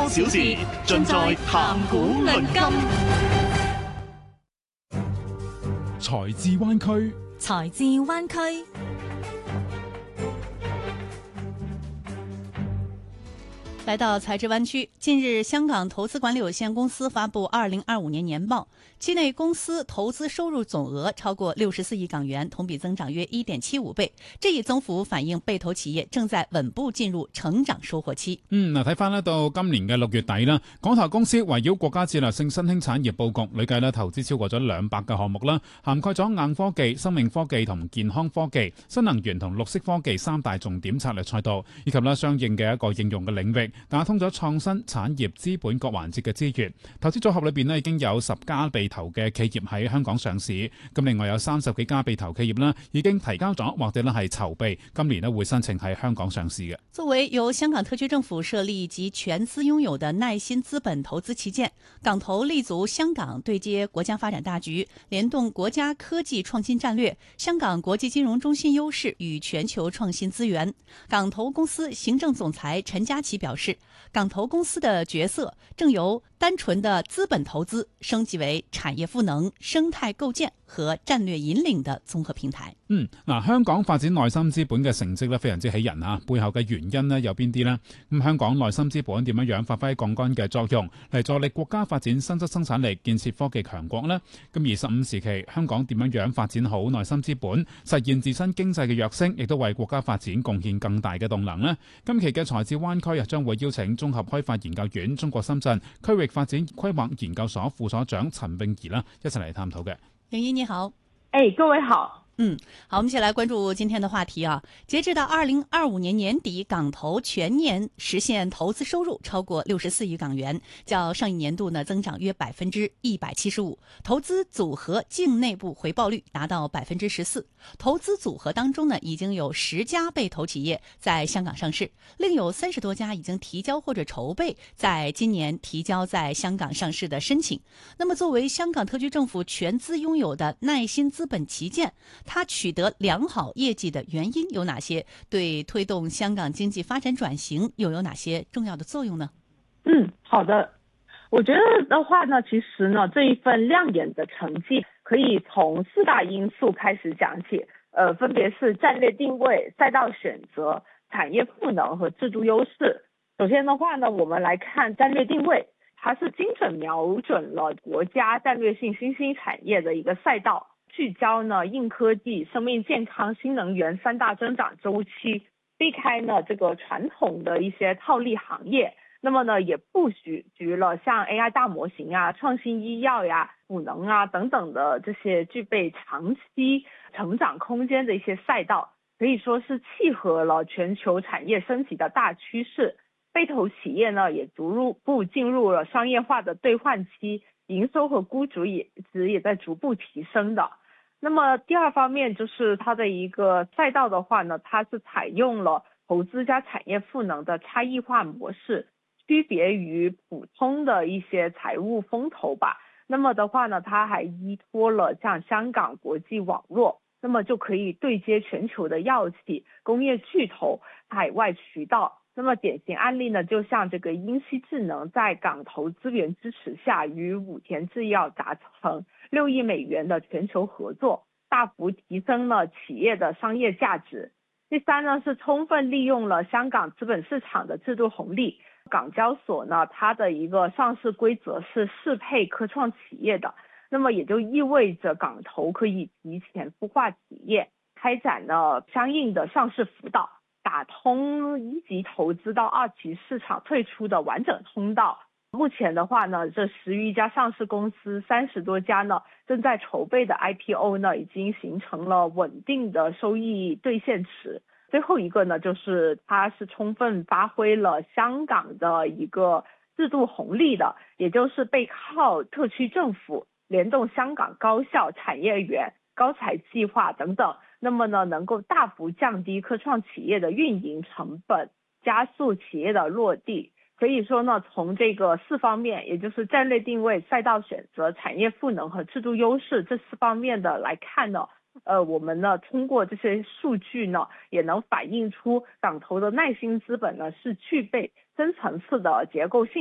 多少事，盡在談古論今。 財智灣區， 財智灣區。來到財智灣區，近日香港投資管理有限公司發布2025年年報，期內公司投資收入總額超過64億港元，同比增長約 1.75 倍。這一增幅反映被投企業正在穩步進入成長收穫期。 睇翻到今年嘅6月底啦，港投公司圍繞國家戰略性新興產業佈局，累計投資超過咗200個項目啦，涵蓋咗硬科技、生命科技同健康科技、新能源同綠色科技3大重點策略賽道，以及相應嘅一個應用嘅領域，打通咗創新產業資本各環節嘅資源。投資組合裏邊已經有10家被投嘅企業喺香港上市，咁另外有30幾家被投企業啦，已經提交咗或者係籌備，今年會申請喺香港上市嘅。 作為由香港特區政府設立及全資擁有的耐心資本投資旗艦，港投立足香港，對接國家發展大局，聯動國家科技創新戰略，香港國際金融中心優勢與全球創新資源。港投公司行政總裁陳家琪表示，港投公司的角色正由單純的資本投資升級為產業賦能、生態構建和戰略引領的綜合平台。 香港發展內心資本嘅成績非常之喜人啊！背後嘅原因有邊啲呢？咁香港內心資本點樣發揮槓桿嘅作用，嚟助力國家發展新質生產力、建設科技強國呢？咁而15時期，香港點樣發展好內心資本，實現自身經濟嘅躍升，亦都為國家發展貢獻更大嘅動能呢？今期嘅財智灣區將會邀請綜合開發研究院中國深圳區域發展規劃研究所副所長陳詠儀啦，一齊嚟探討嘅。 詠儀你好。 各位好。 好，我們一起來關注今天的話題啊。截至到2025年年底，港投全年實現投資收入超過64億港元，較上一年度呢增長約175%。投資組合淨內部回報率達到14%。投資組合當中呢，已經有10家被投企業在香港上市，另有30多家已經提交或者籌備在今年提交在香港上市的申請。那麼作為香港特區政府全資擁有的耐心資本旗艦，它取得良好業績的原因有哪些？對推動香港經濟發展轉型又有哪些重要的作用呢？ 好的。我覺得的話呢，其實呢，這一份亮眼的成績可以從4大因素開始講起，分別是戰略定位、賽道選擇、產業賦能和制度優勢。首先的話呢，我們來看戰略定位，它是精準瞄準了國家戰略性新興產業的一個賽道，聚焦呢硬科技、生命健康、新能源3大增長週期，避開呢這個傳統的一些套利行業。那麼呢也布局了像 AI 大模型啊、創新醫藥呀、賦能啊等等的這些具備長期成長空間的一些賽道，可以說是契合了全球產業升級的大趨勢。被投企業呢也逐步進入了商業化的兌換期，營收和估值也在逐步提升的。那麼第二方面就是它的一個賽道的話呢，它是採用了投資加產業賦能的差異化模式，區別於普通的一些財務風投吧。那麼的話呢，它還依託了像香港國際網絡，那麼就可以對接全球的藥企、工業巨頭、海外渠道。那麼典型案例呢，就像這個英熙智能在港投資源支持下，與武田製藥達成6億美元的全球合作，大幅提升了企業的商業價值。第三呢，是充分利用了香港資本市場的制度紅利。港交所呢，它的一個上市規則是適配科創企業的，那麼也就意味着港投可以提前孵化企業，開展了相應的上市輔導，打通1級投資到2級市場退出的完整通道。目前的話呢，這10餘家上市公司30多家呢，正在籌備的 IPO 呢，已經形成了穩定的收益兌現池。最後一個呢，就是它是充分發揮了香港的一個制度紅利的，也就是背靠特區政府，聯動香港高校、產業園、高才計劃等等，那麼呢，能夠大幅降低科創企業的運營成本，加速企業的落地。可以說呢，從這個4方面，也就是戰略定位、賽道選擇、產業賦能和制度優勢這4方面的來看呢，我們呢通過這些數據呢，也能反映出港投的耐心資本呢是具備深層次的結構性